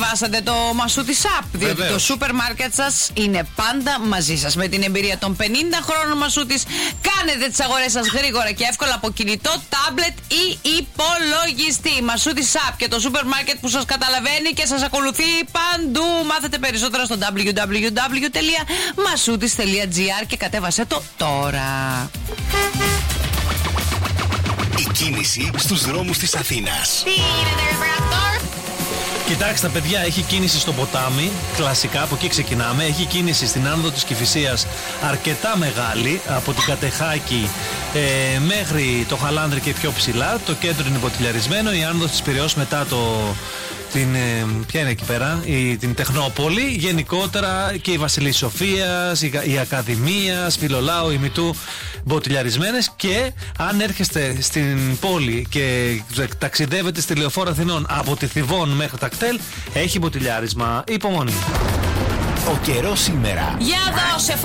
κατεβάσατε το Μασούτη App, διότι το σούπερ μάρκετ σας είναι πάντα μαζί σας. Με την εμπειρία των 50 χρόνων Μασούτης, κάνετε τις αγορές σας γρήγορα και εύκολα από κινητό, τάμπλετ ή υπολογιστή. Μασούτη App και το σούπερ μάρκετ που σας καταλαβαίνει και σας ακολουθεί παντού. Μάθετε περισσότερα στο www.masoutis.gr και κατέβασέ το τώρα. Η κίνηση στους δρόμους της Αθήνας. Τι γίνεται, Ρεμπρακτόρ? Κοιτάξτε, παιδιά, έχει κίνηση στο ποτάμι. Κλασικά, από εκεί ξεκινάμε. Έχει κίνηση στην άνοδο της Κηφισίας αρκετά μεγάλη. Από την Κατεχάκη μέχρι το Χαλάνδρη και πιο ψηλά. Το κέντρο είναι ποτηλιαρισμένο. Η άνοδος της Πειραιώς μετά ποια είναι εκεί πέρα, την Τεχνόπολη, γενικότερα και η Βασιλής Σοφίας, η Ακαδημίας, Φιλολάου, η Μητού μποτιλιαρισμένες. Και αν έρχεστε στην πόλη και ταξιδεύετε στη Λεωφόρο Αθηνών από τη Θηβών μέχρι τα κτέλ, έχει μποτιλιάρισμα. Υπομονή. Ο καιρός σήμερα. Για δώσε